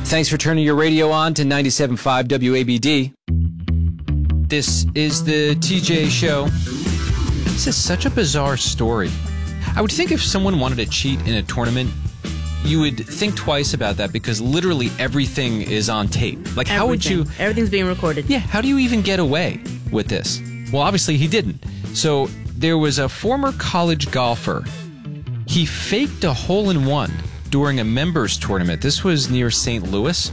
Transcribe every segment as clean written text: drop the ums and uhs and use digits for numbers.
Thanks for turning your radio on to 97.5 WABD. This is the TJ Show. This is such a bizarre story. I would think if someone wanted to cheat in a tournament, you would think twice about that because literally everything is on tape. Like, how would you... Everything's being recorded. Yeah, how do you even get away with this? Well, obviously he didn't. So there was a former college golfer. He faked a hole-in-one during a members tournament. This was near St. Louis.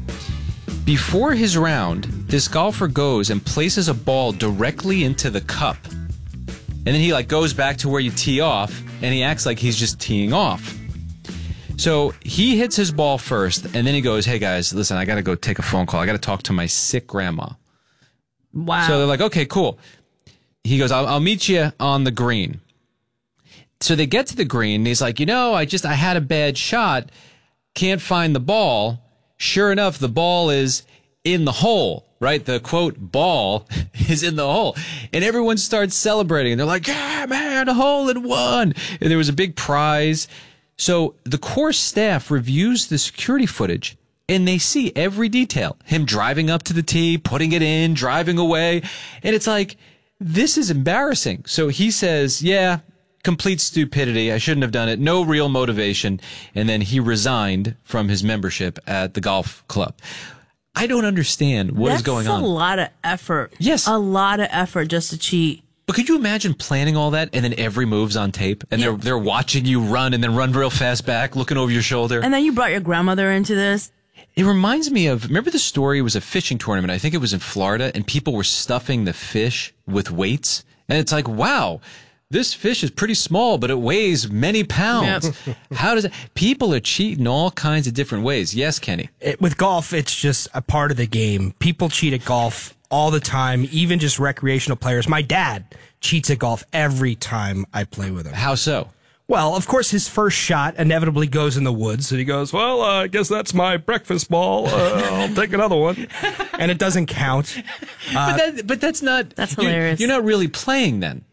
Before his round, this golfer goes and places a ball directly into the cup. And then he goes back to where you tee off, and he acts like he's just teeing off. So he hits his ball first, and then he goes, "Hey guys, listen, I got to go take a phone call. I got to talk to my sick grandma." Wow. So they're like, "Okay, cool." He goes, I'll meet you on the green." So they get to the green, and he's like, I had a bad shot. Can't find the ball. Sure enough, the ball is in the hole, right? The, quote, ball is in the hole. And everyone starts celebrating. And they're like, "Yeah, man, a hole in one." And there was a big prize. So the course staff reviews the security footage, and they see every detail. Him driving up to the tee, putting it in, driving away. And it's like, this is embarrassing. So he says, "Yeah, complete stupidity. I shouldn't have done it. No real motivation." And then he resigned from his membership at the golf club. I don't understand what is going on. That's a lot of effort. Yes. A lot of effort just to cheat. But could you imagine planning all that and then every move's on tape and they're watching you run and then run real fast back, looking over your shoulder? And then you brought your grandmother into this. It reminds me of, remember the story? It was a fishing tournament. I think it was in Florida, and people were stuffing the fish with weights. And it's like, wow, this fish is pretty small, but it weighs many pounds. Yep. How does it? People are cheating all kinds of different ways. Yes, Kenny. With golf, it's just a part of the game. People cheat at golf all the time, even just recreational players. My dad cheats at golf every time I play with him. How so? Well, of course, his first shot inevitably goes in the woods, and he goes, "Well, I guess that's my breakfast ball. I'll take another one," and it doesn't count. But that's not. That's hilarious. You're not really playing then.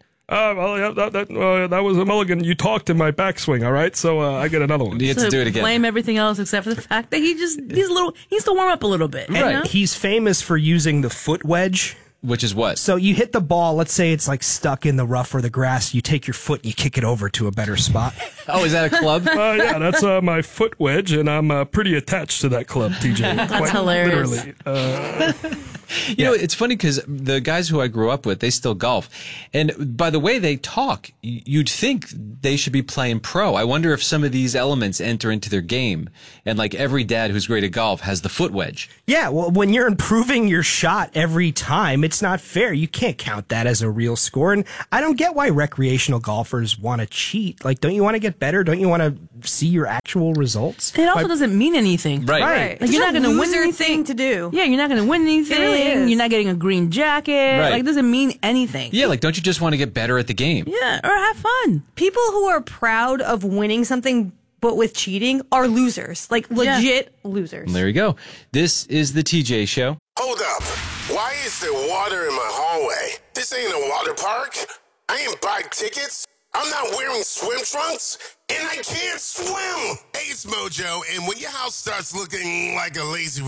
That was a mulligan. You talked in my backswing, all right? So I get another one. You have to do it again. Blame everything else except for the fact that he needs to warm up a little bit. Right. You know? He's famous for using the foot wedge. Which is what? So you hit the ball, let's say it's stuck in the rough or the grass, you take your foot and you kick it over to a better spot. Oh, is that a club? Yeah, that's my foot wedge, and I'm pretty attached to that club, TJ. That's hilarious. Literally. You know, it's funny because the guys who I grew up with, they still golf. And by the way they talk, you'd think they should be playing pro. I wonder if some of these elements enter into their game. And every dad who's great at golf has the foot wedge. Yeah, well, when you're improving your shot every time, it's not fair. You can't count that as a real score. And I don't get why recreational golfers want to cheat. Don't you want to get better? Don't you want to see your actual results? It also doesn't mean anything. Right. You're not going to win anything. Thing to do. Yeah, you're not going to win anything. It really is. You're not getting a green jacket. Right. It doesn't mean anything. Yeah, don't you just want to get better at the game? Yeah, or have fun. People who are proud of winning something but with cheating are losers. Legit losers. There you go. This is the TJ Show. Hold up. Why is there water in my hallway? This ain't a water park. I ain't buy tickets. I'm not wearing swim trunks, and I can't swim. Hey, it's Mojo, and when your house starts looking like a lazy